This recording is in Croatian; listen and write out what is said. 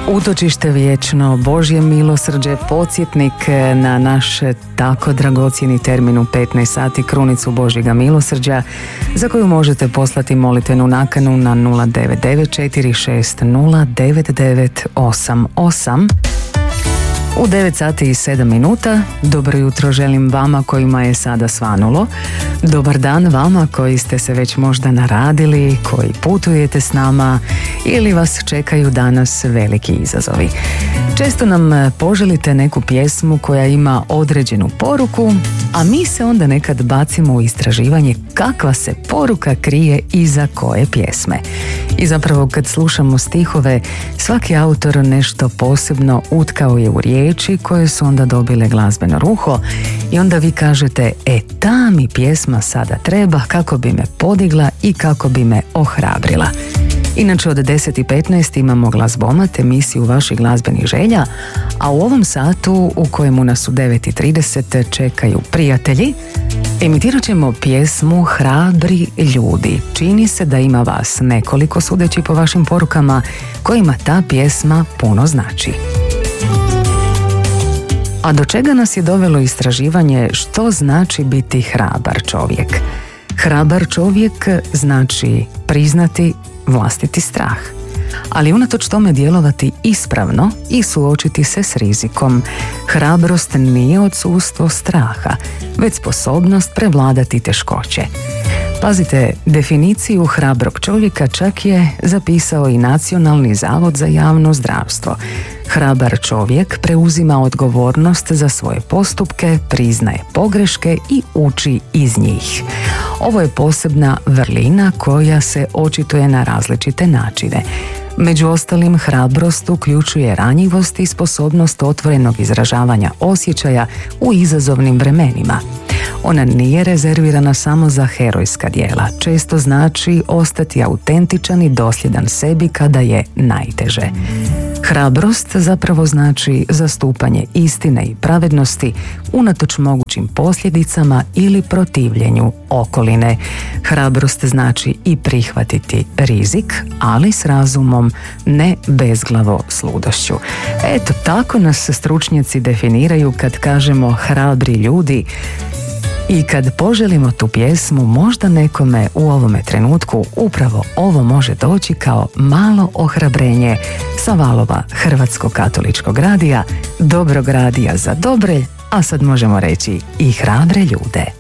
Utočište vječno, Božje milosrđe, podsjetnik na naš tako dragocjeni termin u 15 sati, krunicu Božjega milosrđa, za koju možete poslati molitvenu nakanu na 09946099988. U 9 sati i 7 minuta. Dobro jutro želim vama kojima je sada svanulo. Dobar dan vama koji ste se već možda naradili, koji putujete s nama ili vas čekaju danas veliki izazovi. Često nam poželite neku pjesmu koja ima određenu poruku, a mi se onda nekad bacimo u istraživanje kakva se poruka krije iza koje pjesme. I zapravo kad slušamo stihove, svaki autor nešto posebno utkao je u riječi koje su onda dobile glazbeno ruho i onda vi kažete, ta mi pjesma sada treba kako bi me podigla i kako bi me ohrabrila. Inače od 10:15 imamo Glazbomat, emisiju vaših glazbenih želja, a u ovom satu u kojemu nas u 9:30 čekaju prijatelji, emitirat ćemo pjesmu Hrabri ljudi. Čini se da ima vas nekoliko, sudeći po vašim porukama, kojima ta pjesma puno znači. A do čega nas je dovelo istraživanje što znači biti hrabar čovjek? Hrabar čovjek znači priznati vlastiti strah, ali unatoč tome djelovati ispravno i suočiti se s rizikom. Hrabrost nije odsustvo straha, već sposobnost prevladati teškoće. Pazite, definiciju hrabrog čovjeka čak je zapisao i Nacionalni zavod za javno zdravstvo. Hrabar čovjek preuzima odgovornost za svoje postupke, priznaje pogreške i uči iz njih. Ovo je posebna vrlina koja se očituje na različite načine. Među ostalim, hrabrost uključuje ranjivost i sposobnost otvorenog izražavanja osjećaja u izazovnim vremenima. Ona nije rezervirana samo za herojska djela, često znači ostati autentičan i dosljedan sebi kada je najteže. Hrabrost zapravo znači zastupanje istine i pravednosti unatoč mogućim posljedicama ili protivljenju okoline. Hrabrost znači i prihvatiti rizik, ali s razumom, ne bezglavo s ludošću. Eto, tako nas stručnjaci definiraju kad kažemo hrabri ljudi. I kad poželimo tu pjesmu, možda nekome u ovome trenutku upravo ovo može doći kao malo ohrabrenje sa valova Hrvatskog katoličkog radija, dobrog radija za dobre, a sad možemo reći i hrabre ljude.